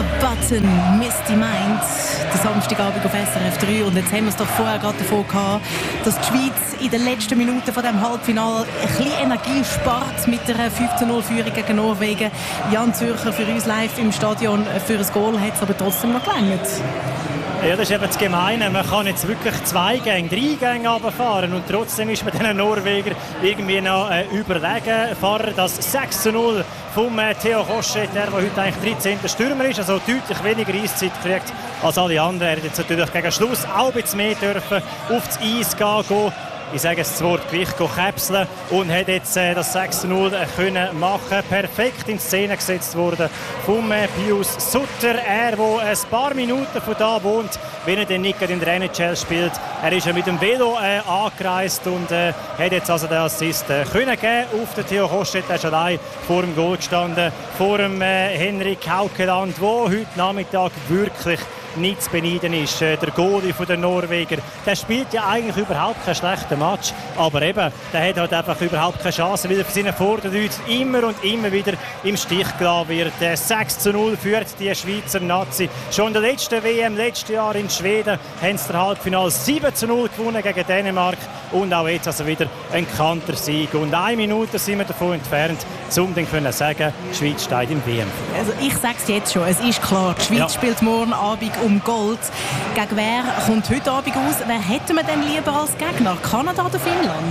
Button, Misty Mind, der Samstagabend auf SRF 3. Und jetzt haben wir es doch vorher gerade davon gehabt, dass die Schweiz in den letzten Minuten von dem Halbfinale ein bisschen Energie spart mit der 5-0-Führung gegen Norwegen. Jan Zürcher für uns live im Stadion. Für ein Goal hat es aber trotzdem noch gelangt. Ja, das ist eben das Gemeine. Man kann jetzt wirklich 2 Gänge, 3 Gänge runterfahren und trotzdem ist man den Norweger irgendwie noch überlegen. Fahrer das 6-0 vom Theo Roschet, der heute eigentlich 13. Stürmer ist, also deutlich weniger Eiszeit kriegt als alle anderen. Er hat jetzt natürlich gegen Schluss auch ein bisschen mehr dürfen auf das Eis gehen. Ich sage es das Wort Gewicht käpseln und hat jetzt das 6-0 können machen. Perfekt in Szene gesetzt worden vom Pius Sutter. Er, der ein paar Minuten von da wohnt, wenn er den nicht in der NHL spielt. Er ist ja mit dem Velo angereist und hat jetzt also den Assist können geben auf den Theo Roschet. Er ist allein vor dem Goal gestanden, vor dem Henrik Haukeland, der heute Nachmittag wirklich nicht zu beneiden ist. Der Goalie der Norweger, der spielt ja eigentlich überhaupt keinen schlechten Match, aber eben, der hat halt einfach überhaupt keine Chance, weil er für seine Vorderleute immer und immer wieder im Stich gelassen wird. 6-0 führt die Schweizer Nazi. Schon in der letzten WM, letztes Jahr in Schweden, haben sie das Halbfinale 7-0 gewonnen gegen Dänemark und auch jetzt also wieder ein Kantersieg. Und 1 Minute sind wir davon entfernt, um dann zu sagen, die Schweiz steht im WM. Also ich sage es jetzt schon, es ist klar, die Schweiz spielt morgen Abend um Gold. Gegen wer kommt heute Abend aus? Wer hätten wir denn lieber als Gegner? Kanada oder Finnland?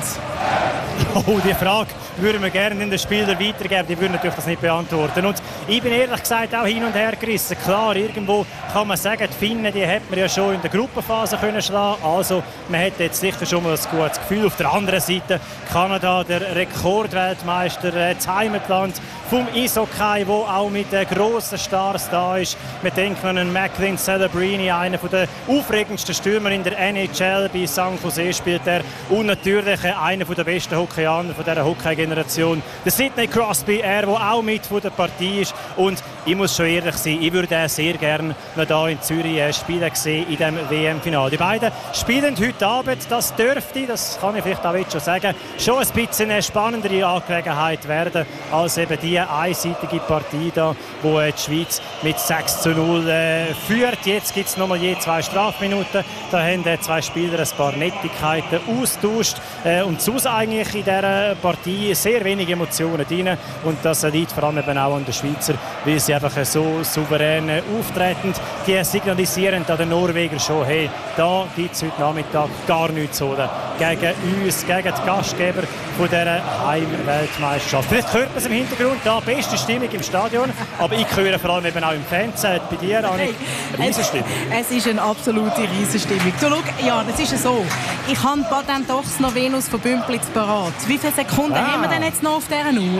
Oh, die Frage würden wir gerne in den Spielern weitergeben. Die würden natürlich das nicht beantworten. Und ich bin ehrlich gesagt auch hin und her gerissen. Klar, irgendwo kann man sagen, die Finnen, die hätte man ja schon in der Gruppenphase können schlagen. Also man hätte jetzt sicher schon mal ein gutes Gefühl. Auf der anderen Seite Kanada, der Rekordweltmeister, das Heimatland vom Eishockey, wo auch mit grossen Stars da ist. Wir denken an Macklin Celebrini, einer der aufregendsten Stürmer in der NHL. Bei San Jose spielt er. Und natürlich einer der besten Hockeyaner von dieser Hockey-Generation. Der Sidney Crosby, er, der auch mit von der Partie ist. Und ich muss schon ehrlich sein, ich würde sehr gerne hier in Zürich spielen sehen in diesem WM-Finale. Die beiden spielen heute Abend. Das dürfte, das kann ich vielleicht auch jetzt schon sagen, schon ein bisschen eine spannendere Angelegenheit werden als eben die einseitige Partie da, wo die Schweiz mit 6-0 führt. Jetzt gibt es nochmal je 2 Strafminuten. Da haben 2 Spieler ein paar Nettigkeiten austauscht. Und sonst eigentlich in dieser Partie sehr wenige Emotionen drin. Und das liegt vor allem eben auch an den Schweizer, weil sie einfach so souverän auftreten. Die signalisieren an den Norweger schon, hey, da gibt es heute Nachmittag gar nichts zu holen gegen uns, gegen die Gastgeber von dieser Heimweltmeisterschaft. Vielleicht hört man es im Hintergrund, da beste Stimmung im Stadion, aber ich höre vor allem eben auch im Fernsehen. Bei dir, Annik, Riesenstimmung. Es ist eine absolute Riesenstimmung. Du, schau, ja, das ist so. Ich habe Patent doch noch Venus von Bümplitz parat. Wie viele Sekunden haben wir denn jetzt noch auf dieser Uhr?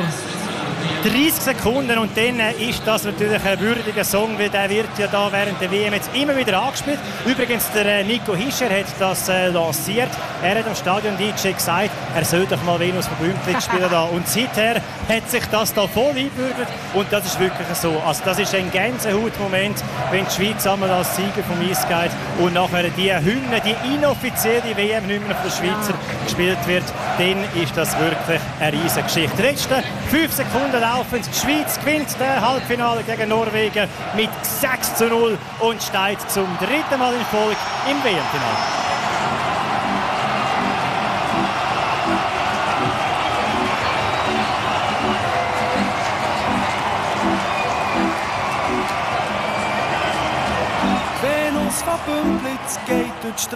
30 Sekunden und dann ist das natürlich ein würdiger Song, weil der wird ja da während der WM jetzt immer wieder angespielt. Übrigens, der Nico Hischer hat das lanciert. Er hat am Stadion-DJ gesagt, er soll doch mal Venus von Bümplitz spielen da. Und seither hat sich das da voll eingebürgert und das ist wirklich so. Also das ist ein Gänsehautmoment, wenn die Schweiz einmal als Sieger vom Eis geht und nachher die Hymne, die inoffizielle WM-Hymne von der Schweizer gespielt wird, dann ist das wirklich eine riesige Geschichte. Die letzten 5 Sekunden laufen. Die Schweiz gewinnt das Halbfinale gegen Norwegen mit 6-0 und steigt zum 3. Mal in Folge im WM-Finale. Venus von Bümplitz geht durch die